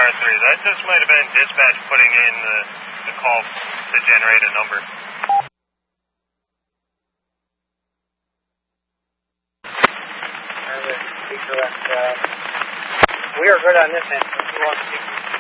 car 3. That just might have been dispatch putting in the call to generate a number. We are good on this end. If you want to speak